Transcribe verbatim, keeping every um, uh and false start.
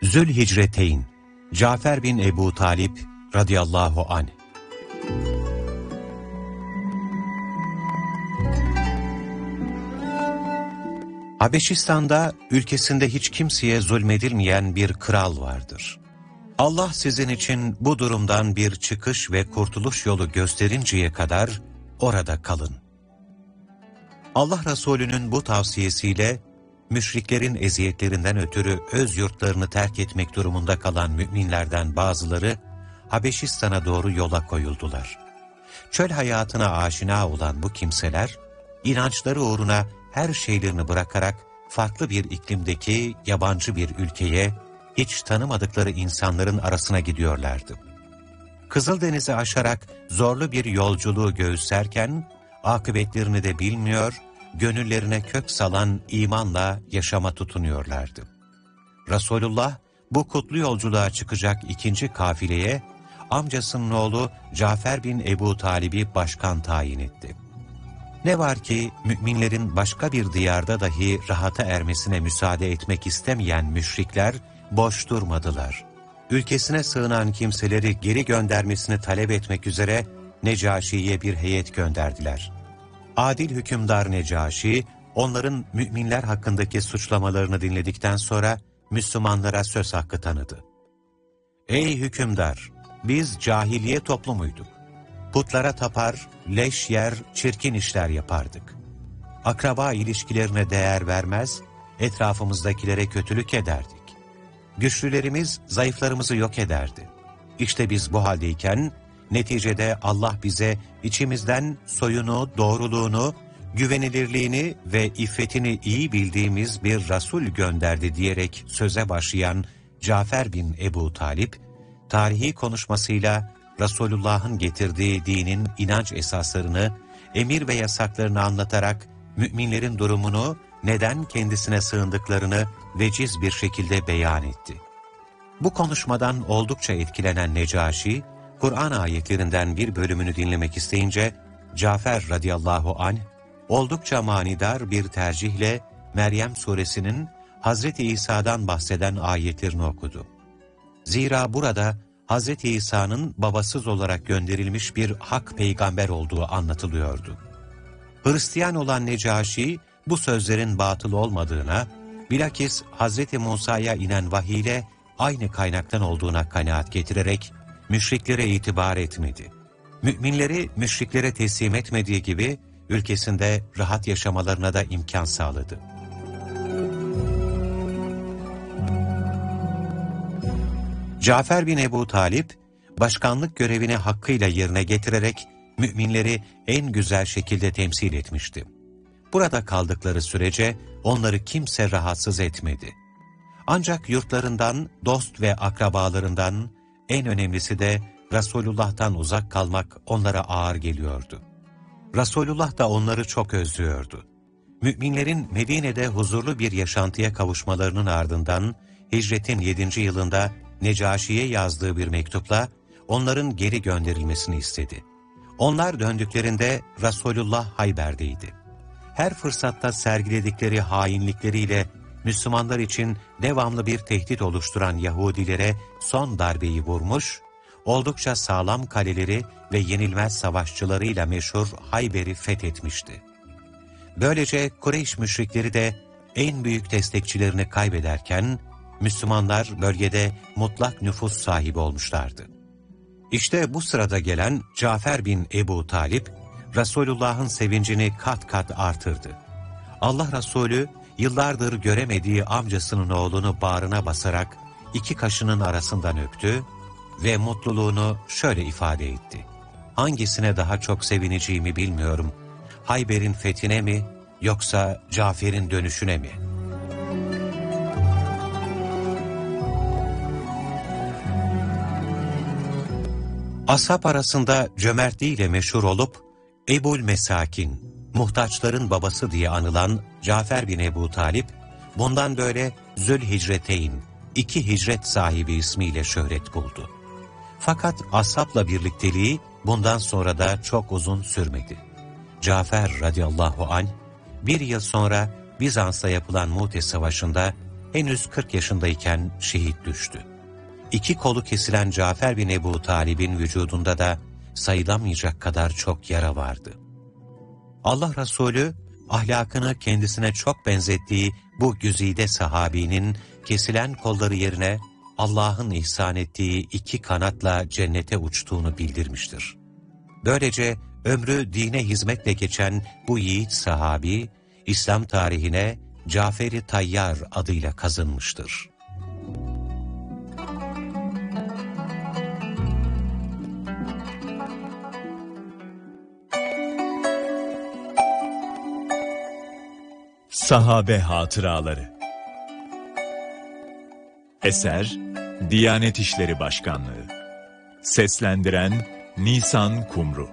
Zülhicreteyn, Cafer bin Ebu Talip radıyallahu anh. Habeşistan'da ülkesinde hiç kimseye zulmedilmeyen bir kral vardır. Allah sizin için bu durumdan bir çıkış ve kurtuluş yolu gösterinceye kadar orada kalın. Allah Resulü'nün bu tavsiyesiyle müşriklerin eziyetlerinden ötürü öz yurtlarını terk etmek durumunda kalan müminlerden bazıları Habeşistan'a doğru yola koyuldular. Çöl hayatına aşina olan bu kimseler, inançları uğruna her şeylerini bırakarak farklı bir iklimdeki yabancı bir ülkeye, hiç tanımadıkları insanların arasına gidiyorlardı. Kızıldeniz'i aşarak zorlu bir yolculuğu göğüslerken, akıbetlerini de bilmiyor, gönüllerine kök salan imanla yaşama tutunuyorlardı. Resulullah, bu kutlu yolculuğa çıkacak ikinci kafileye, amcasının oğlu Cafer bin Ebu Talib'i başkan tayin etti. Ne var ki müminlerin başka bir diyarda dahi rahata ermesine müsaade etmek istemeyen müşrikler boş durmadılar. Ülkesine sığınan kimseleri geri göndermesini talep etmek üzere Necaşi'ye bir heyet gönderdiler. Adil hükümdar Necaşi, onların müminler hakkındaki suçlamalarını dinledikten sonra Müslümanlara söz hakkı tanıdı. Ey hükümdar! Biz cahiliye toplumuyduk. Putlara tapar, leş yer, çirkin işler yapardık. Akraba ilişkilerine değer vermez, etrafımızdakilere kötülük ederdik. Güçlülerimiz zayıflarımızı yok ederdi. İşte biz bu haldeyken, neticede Allah bize içimizden soyunu, doğruluğunu, güvenilirliğini ve iffetini iyi bildiğimiz bir Resul gönderdi diyerek söze başlayan Cafer bin Ebu Talip, tarihi konuşmasıyla Resulullah'ın getirdiği dinin inanç esaslarını, emir ve yasaklarını anlatarak müminlerin durumunu, neden kendisine sığındıklarını veciz bir şekilde beyan etti. Bu konuşmadan oldukça etkilenen Necaşi, Kur'an ayetlerinden bir bölümünü dinlemek isteyince, Cafer radıyallahu anh, oldukça manidar bir tercihle Meryem suresinin Hazreti İsa'dan bahseden ayetlerini okudu. Zira burada Hazreti İsa'nın babasız olarak gönderilmiş bir hak peygamber olduğu anlatılıyordu. Hristiyan olan Necaşi, bu sözlerin batıl olmadığına, bilakis Hazreti Musa'ya inen vahiy ile aynı kaynaktan olduğuna kanaat getirerek, müşriklere itibar etmedi. Müminleri müşriklere teslim etmediği gibi, ülkesinde rahat yaşamalarına da imkan sağladı. Cafer bin Ebu Talip, başkanlık görevini hakkıyla yerine getirerek müminleri en güzel şekilde temsil etmişti. Burada kaldıkları sürece onları kimse rahatsız etmedi. Ancak yurtlarından, dost ve akrabalarından, en önemlisi de Resulullah'tan uzak kalmak onlara ağır geliyordu. Resulullah da onları çok özlüyordu. Müminlerin Medine'de huzurlu bir yaşantıya kavuşmalarının ardından, hicretin yedinci yılında Necaşi'ye yazdığı bir mektupla onların geri gönderilmesini istedi. Onlar döndüklerinde Resulullah Hayber'deydi. Her fırsatta sergiledikleri hainlikleriyle Müslümanlar için devamlı bir tehdit oluşturan Yahudilere son darbeyi vurmuş, oldukça sağlam kaleleri ve yenilmez savaşçılarıyla meşhur Hayber'i fethetmişti. Böylece Kureyş müşrikleri de en büyük destekçilerini kaybederken, Müslümanlar bölgede mutlak nüfus sahibi olmuşlardı. İşte bu sırada gelen Cafer bin Ebu Talip, Resulullah'ın sevincini kat kat artırdı. Allah Resulü, yıllardır göremediği amcasının oğlunu bağrına basarak iki kaşının arasından öptü ve mutluluğunu şöyle ifade etti. Hangisine daha çok sevineceğimi bilmiyorum. Hayber'in fethine mi, yoksa Cafer'in dönüşüne mi? Ashab arasında cömertliğiyle meşhur olup, Ebul Mesakin, muhtaçların babası diye anılan Cafer bin Ebu Talip, bundan böyle Zülhicreteyn, iki hicret sahibi ismiyle şöhret buldu. Fakat ashabla birlikteliği bundan sonra da çok uzun sürmedi. Cafer radıyallahu anh, bir yıl sonra Bizans'ta yapılan Mu'te Savaşı'nda henüz kırk yaşındayken şehit düştü. İki kolu kesilen Cafer bin Ebu Talib'in vücudunda da sayılamayacak kadar çok yara vardı. Allah Resulü, ahlakını kendisine çok benzettiği bu güzide sahabinin kesilen kolları yerine Allah'ın ihsan ettiği iki kanatla cennete uçtuğunu bildirmiştir. Böylece ömrü dine hizmetle geçen bu yiğit sahabi, İslam tarihine Cafer-i Tayyar adıyla kazınmıştır. Sahabe Hatıraları. Eser Diyanet İşleri Başkanlığı. Seslendiren Nisan Kumru.